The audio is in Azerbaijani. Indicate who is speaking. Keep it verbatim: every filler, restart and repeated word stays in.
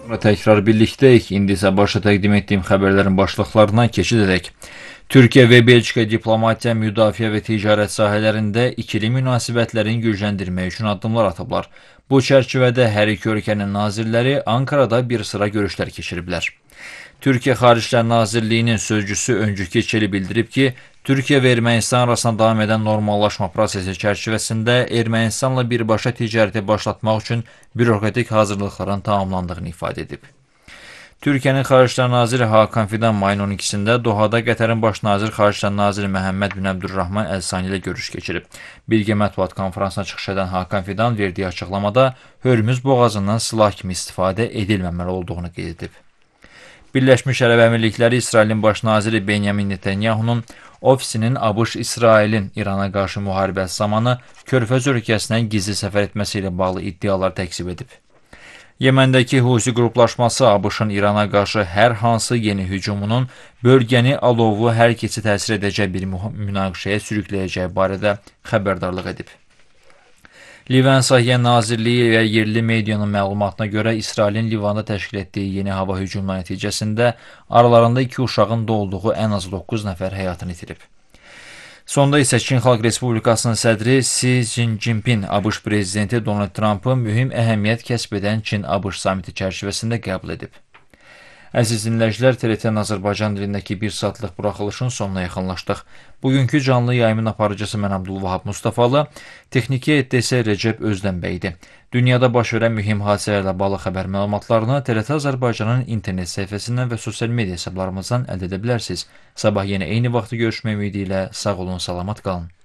Speaker 1: Sonra təkrar birlikdəyik. İndi isə başa təqdim etdiyim xəbərlərin başlıqlarından keçid edək. Türkiyə və Belçika diplomatiya, müdafiə və ticarət sahələrində ikili münasibətlərin gücləndirmək üçün addımlar atıblar. Bu çərçivədə hər iki ölkənin nazirləri Ankarada bir sıra görüşlər keçiriblər. Türkiyə Xariclər Nazirliyinin sözcüsü Öncü Keçeli bildirib ki, Türkiyə və Ermənistan arasında davam edən normallaşma prosesi çərçivəsində Ermənistanla birbaşa ticarəti başlatmaq üçün bürokratik hazırlıqların tamamlandığını ifadə edib. Türkiyənin Xariclər Naziri Hakan Fidan mayın on ikisində Dohada Qətərin baş nazir Xariclər Naziri Məhəmməd bin Əbdülrahman Əl-Sani ilə görüş keçirib. Birgə mətbuat konferansına çıxış edən Hakan Fidan verdiyi açıqlamada Hörmüz boğazından silah kimi istifadə edilməməli olduğunu qeyd edib. Birləşmiş Ərəb Əmirlikləri İsrailin baş naziri Benyamin Netanyahunun ofisinin ABŞ-İsrailin İrana qarşı müharibəsi zamanı Körfəz ölkəsindən gizli səfər etməsi ilə bağlı iddialar təkzib edib. Yeməndəki Husi qruplaşması ABŞ-ın İrana qarşı hər hansı yeni hücumunun bölgəni alovu hər keçi təsir edəcək bir münaqişəyə sürükləyəcəyi barədə xəbərdarlıq edib. Livan Səhiyyə Nazirliyi və yerli medianın məlumatına görə İsrailin Livanda təşkil etdiyi yeni hava hücumları nəticəsində aralarında iki uşağın da olduğu ən az doqquz nəfər həyatını itirib. Sonda isə Çin Xalq Respublikasının sədri Si Jinping ABŞ prezidenti Donald Trumpı mühüm əhəmiyyət kəsb edən Çin-ABŞ samiti çərçivəsində qəbul edib. Əziz dinləyicilər, T R T-nin Azərbaycan dilindəki bir saatlıq buraxılışın sonuna yaxınlaşdıq. Bugünkü canlı yayımın aparıcısı mən Abdulvahab Mustafalı, texniki heyətdə isə Recep Özdənbəy idi. Dünyada baş verən mühüm hadisələrlə bağlı xəbər məlumatlarını T R T Azərbaycanın internet səhifəsindən və sosial media hesablarımızdan əldə edə bilərsiniz. Sabah yenə eyni vaxtda görüşmək ümidi ilə sağ olun, salamat qalın.